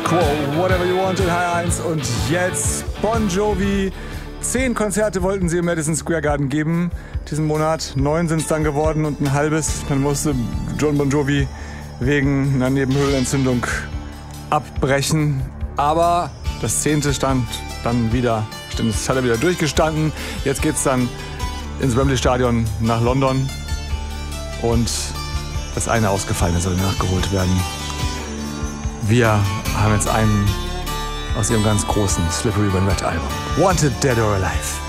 Quo, Whatever You Want in H1 und jetzt Bon Jovi. 10 Konzerte wollten sie im Madison Square Garden geben diesen Monat. 9 sind es dann geworden und ein halbes. Dann musste John Bon Jovi wegen einer Nebenhöhlenentzündung abbrechen. Aber das 10. stand dann wieder. Stimmt, das hat er wieder durchgestanden. Jetzt geht's dann ins Wembley Stadion nach London. Und das eine Ausgefallene soll nachgeholt werden. Wir haben jetzt einen aus ihrem ganz großen Slippery When Wet Album. Wanted Dead or Alive.